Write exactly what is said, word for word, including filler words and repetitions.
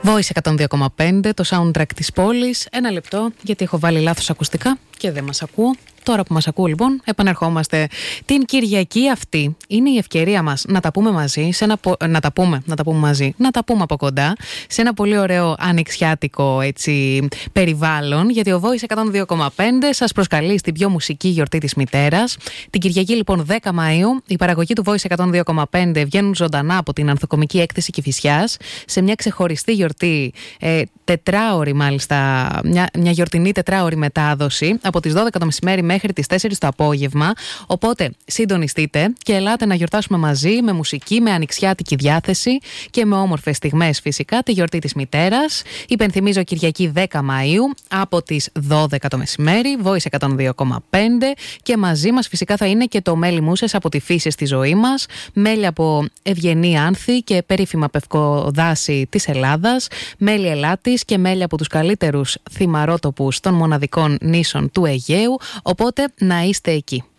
Voice εκατόν δύο κόμμα πέντε, το soundtrack της πόλης. Ένα λεπτό, γιατί έχω βάλει λάθος ακουστικά και δεν μας ακούω. Τώρα που μας ακούω λοιπόν, επανερχόμαστε. Την Κυριακή αυτή είναι η ευκαιρία μας να τα πούμε μαζί, σε ένα, να τα πούμε, να τα πούμε μαζί, να τα πούμε από κοντά, σε ένα πολύ ωραίο ανοιξιάτικο έτσι, περιβάλλον, γιατί ο Voice εκατόν δύο κόμμα πέντε σας προσκαλεί στην πιο μουσική γιορτή της μητέρας. Την Κυριακή λοιπόν δέκα Μαΐου, η παραγωγή του Voice εκατόν δύο κόμμα πέντε βγαίνουν ζωντανά από την ανθοκομική έκθεση Κηφισιάς, σε μια ξεχωριστή γιορτή, ε, τετράωρη μάλιστα, μια, μια γιορτινή τετράωρη μετάδοση, από τις δώδεκα το μεσημέρι μέχρι τις τέσσερις το απόγευμα. Οπότε συντονιστείτε και ελάτε να γιορτάσουμε μαζί με μουσική, με ανοιξιάτικη διάθεση και με όμορφες στιγμές φυσικά τη γιορτή της μητέρας. Υπενθυμίζω Κυριακή δέκα Μαΐου από τις δώδεκα το μεσημέρι, Voice εκατόν δύο κόμμα πέντε, και μαζί μας φυσικά θα είναι και το Μέλι Μούσες από τη φύση στη ζωή μας, μέλη από ευγενή άνθη και περίφημα πευκοδάση της Ελλάδας, μέλη Ελλάτης και μέλη από τους καλύτερους θυμαρότοπους των μοναδικών νήσων του Αιγαίου, οπότε να είστε εκεί.